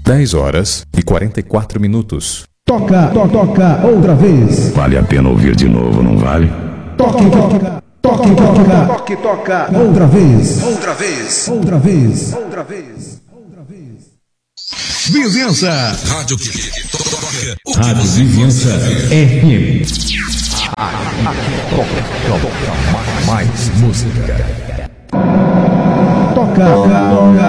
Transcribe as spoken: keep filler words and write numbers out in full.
dez horas e quarenta e quatro minutos. Toca, to, toca, outra vez. Vale a pena ouvir de novo, não vale? Toque, toca, toque, toca, toque, toca, outra vez, outra vez, outra vez, outra vez, outra vez. Vizinhança. Rádio que toca. Rádio Vizinhança F M. Mais música. Toca, toca.